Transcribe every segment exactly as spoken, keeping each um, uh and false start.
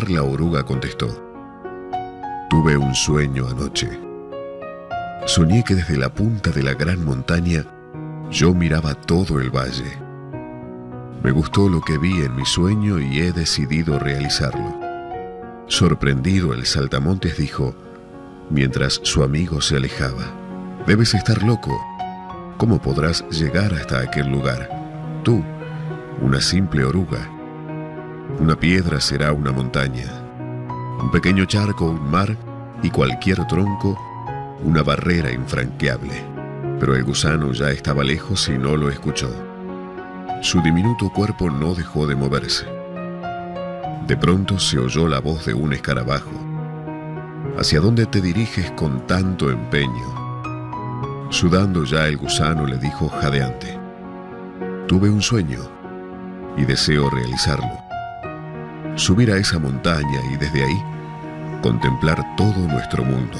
lugar, la oruga contestó: tuve un sueño anoche. Soñé que desde la punta de la gran montaña yo miraba todo el valle. Me gustó lo que vi en mi sueño y he decidido realizarlo. Sorprendido, el saltamontes dijo, mientras su amigo se alejaba: debes estar loco. ¿Cómo podrás llegar hasta aquel lugar? Tú, una simple oruga. Una piedra será una montaña, un pequeño charco, un mar, y cualquier tronco, una barrera infranqueable. Pero el gusano ya estaba lejos y no lo escuchó. Su diminuto cuerpo no dejó de moverse. De pronto se oyó la voz de un escarabajo. ¿Hacia dónde te diriges con tanto empeño? Sudando ya, el gusano le dijo jadeante: tuve un sueño y deseo realizarlo. Subir a esa montaña y desde ahí contemplar todo nuestro mundo.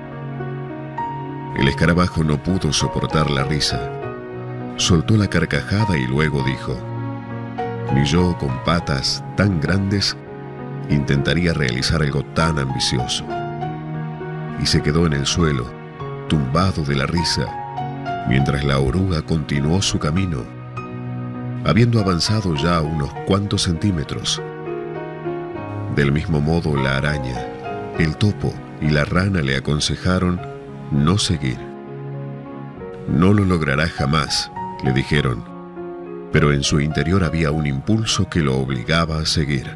El escarabajo no pudo soportar la risa. Soltó la carcajada y luego dijo: ni yo, con patas tan grandes, intentaría realizar algo tan ambicioso. Y se quedó en el suelo, tumbado de la risa, mientras la oruga continuó su camino, habiendo avanzado ya unos cuantos centímetros. Del mismo modo, la araña, el topo y la rana le aconsejaron no seguir. No lo logrará jamás, le dijeron, pero en su interior había un impulso que lo obligaba a seguir.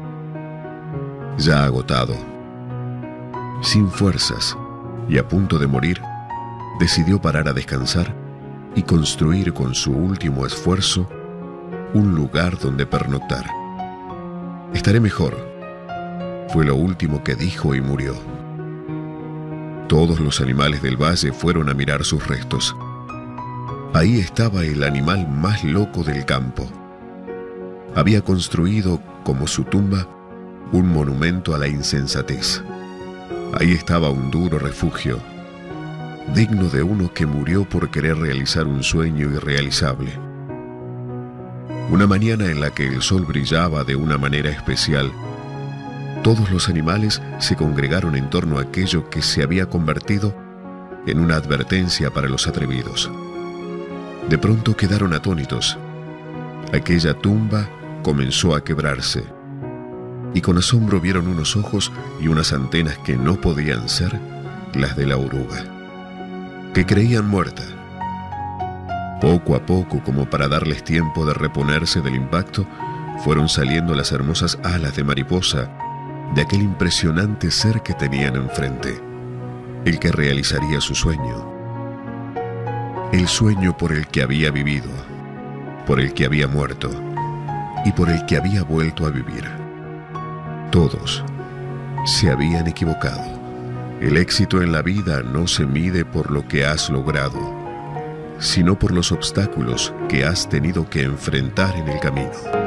Ya agotado, sin fuerzas y a punto de morir, decidió parar a descansar y construir con su último esfuerzo un lugar donde pernoctar. Estaré mejor, fue lo último que dijo y murió. Todos los animales del valle fueron a mirar sus restos. Ahí estaba el animal más loco del campo. Había construido, como su tumba, un monumento a la insensatez. Ahí estaba un duro refugio, digno de uno que murió por querer realizar un sueño irrealizable. Una mañana en la que el sol brillaba de una manera especial, todos los animales se congregaron en torno a aquello que se había convertido en una advertencia para los atrevidos. De pronto quedaron atónitos. Aquella tumba comenzó a quebrarse, y con asombro vieron unos ojos y unas antenas que no podían ser las de la oruga, que creían muerta. Poco a poco, como para darles tiempo de reponerse del impacto, fueron saliendo las hermosas alas de mariposa de aquel impresionante ser que tenían enfrente, el que realizaría su sueño. El sueño por el que había vivido, por el que había muerto y por el que había vuelto a vivir. Todos se habían equivocado. El éxito en la vida no se mide por lo que has logrado, sino por los obstáculos que has tenido que enfrentar en el camino.